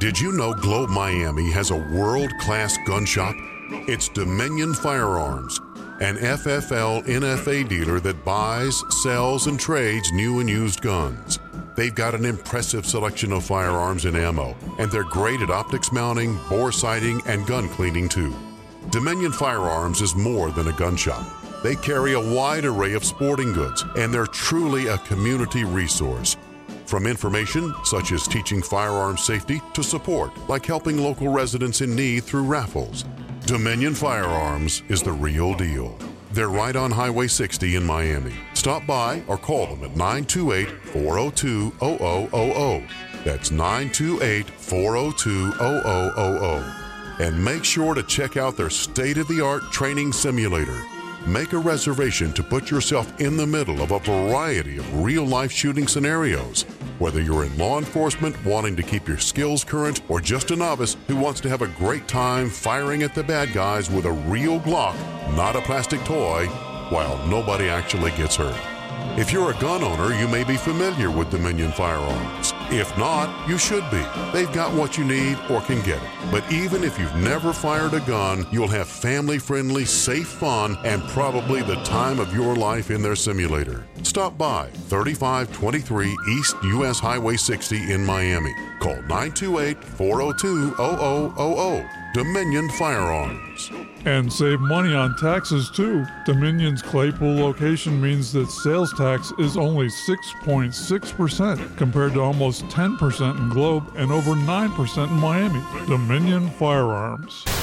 Did you know Globe Miami has a world-class gun shop? It's Dominion Firearms, an FFL NFA dealer that buys, sells, and trades new and used guns. They've got an impressive selection of firearms and ammo, and they're great at optics mounting, bore sighting, and gun cleaning too. Dominion Firearms is more than a gun shop. They carry a wide array of sporting goods, and they're truly a community resource. From information such as teaching firearm safety to support like helping local residents in need through raffles, Dominion Firearms is the real deal. They're right on Highway 60 in Miami. Stop by or call them at 928-402-0000. That's 928-402-0000. And make sure to check out their state-of-the-art training simulator. Make a reservation to put yourself in the middle of a variety of real-life shooting scenarios. Whether you're in law enforcement wanting to keep your skills current or just a novice who wants to have a great time firing at the bad guys with a real Glock, not a plastic toy, while nobody actually gets hurt. If you're a gun owner, you may be familiar with Dominion Firearms. If not, you should be. They've got what you need or can get it. But even if you've never fired a gun, you'll have family-friendly, safe fun and probably the time of your life in their simulator. Stop by 3523 East US Highway 60 in Miami. Call 928-402-0000. Dominion Firearms. And save money on taxes, too. Dominion's Claypool location means that sales tax is only 6.6% compared to almost 10% in Globe and over 9% in Miami. Dominion Firearms.